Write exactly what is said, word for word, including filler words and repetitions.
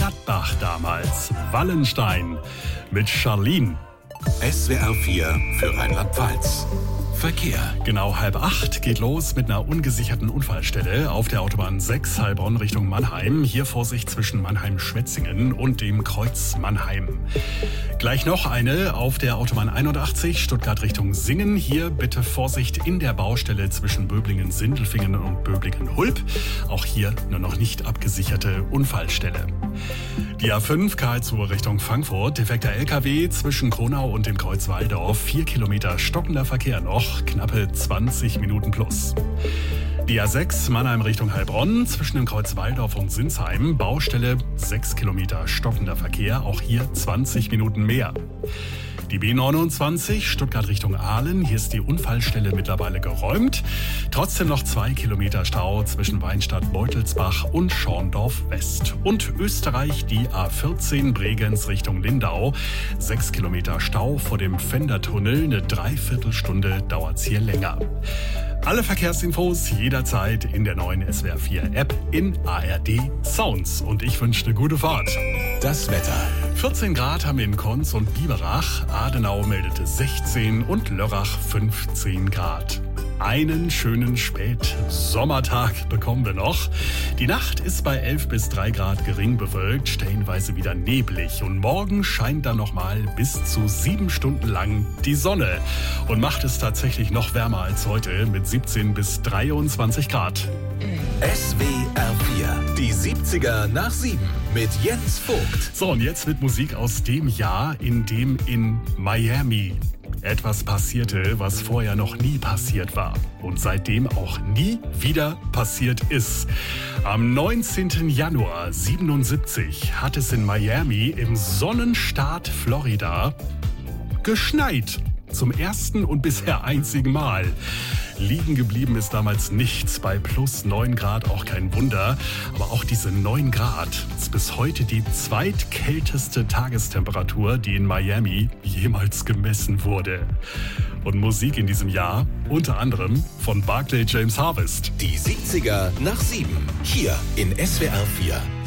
Gladbach damals. Wallenstein mit Charlene. S W R vier für Rheinland-Pfalz. Verkehr. Genau halb acht geht los mit einer ungesicherten Unfallstelle auf der Autobahn sechs Heilbronn Richtung Mannheim. Hier Vorsicht zwischen Mannheim-Schwetzingen und dem Kreuz Mannheim. Gleich noch eine auf der Autobahn einundachtzig Stuttgart Richtung Singen. Hier bitte Vorsicht in der Baustelle zwischen Böblingen-Sindelfingen und Böblingen-Hulp. Auch hier eine noch nicht abgesicherte Unfallstelle. Die A fünf Karlsruhe Richtung Frankfurt. Defekter L K W zwischen Kronau und dem Kreuz Waldorf. Vier Kilometer stockender Verkehr noch. Knappe zwanzig Minuten plus. Die A sechs Mannheim Richtung Heilbronn zwischen dem Kreuz Waldorf und Sinsheim. Baustelle sechs Kilometer stockender Verkehr. Auch hier zwanzig Minuten mehr. Die B neunundzwanzig Stuttgart Richtung Aalen. Hier ist die Unfallstelle mittlerweile geräumt. Trotzdem noch zwei Kilometer Stau zwischen Weinstadt-Beutelsbach und Schorndorf West. Und Österreich die A vierzehn Bregenz Richtung Lindau. Sechs Kilometer Stau vor dem Fendertunnel. Eine Dreiviertelstunde dauert's hier länger. Alle Verkehrsinfos jederzeit in der neuen S W R vier App in A R D Sounds. Und ich wünsche eine gute Fahrt. Das Wetter. vierzehn Grad haben wir in Konz und Biberach. Adenau meldete sechzehn und Lörrach fünfzehn Grad. Einen schönen Spätsommertag bekommen wir noch. Die Nacht ist bei elf bis drei Grad gering bewölkt, stellenweise wieder neblig. Und morgen scheint dann nochmal bis zu sieben Stunden lang die Sonne. Und macht es tatsächlich noch wärmer als heute mit siebzehn bis dreiundzwanzig Grad. S W R vier, die siebziger nach sieben mit Jens Vogt. So, und jetzt mit Musik aus dem Jahr, in dem in Miami etwas passierte, was vorher noch nie passiert war und seitdem auch nie wieder passiert ist. Am neunzehnten Januar siebenundsiebzig hat es in Miami im Sonnenstaat Florida geschneit. Zum ersten und bisher einzigen Mal. Liegen geblieben ist damals nichts, bei plus neun Grad auch kein Wunder. Aber auch diese neun Grad ist bis heute die zweitkälteste Tagestemperatur, die in Miami jemals gemessen wurde. Und Musik in diesem Jahr unter anderem von Barclay James Harvest. Die siebziger nach sieben, hier in S W R vier.